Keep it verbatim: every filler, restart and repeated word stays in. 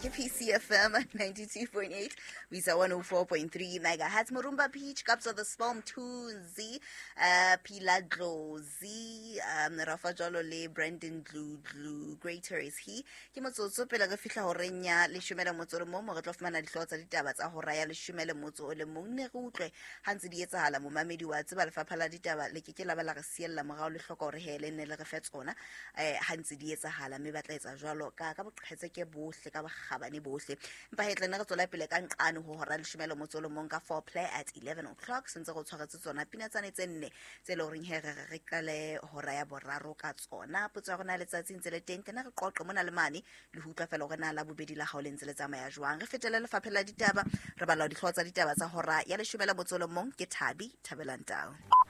ke P C F M ninety-two point eight, Wisa one oh four point three megahertz. Morumba Peach, Caps of the Spalm Tuzi, uh, Pila Dlozi, um, Rafa Jolole, Brendan Dlu Dlu, Greater is he. Ke motsotso pela ga fihla horenya le shumela motsoro mo mo re tlo fumana dihlotsa ditaba tsa horaya le shumela motso le mo ne go utlwe hantse di etsahala mo mamedi wa tseba le faphala ditaba le ke ke la ba la re siella morao le hloka hore hele ne le re fetsona eh hantse di etsahala me batla etsa jwalo ka ka boqhetse ke bohle ka bagabane bohle mpa hetle ne re tsola pele ka nqane ho hora le shumela motsolo monka for play at eleven o'clock sentse go tshwaretse tsona pina tsane tse nne tse le reng here re qale hora ya boraro ka tsona potsa gona letsatsi ntse le teng tena re qoqe mona le mane le hutla fela gore na la bobedi la gaoleng tse le tsamaya jwang re fetele le faphela ditaba re bala di hlotsa ditaba tsa hora ya le shumela motsolo mong ke Thabi Thabelantau.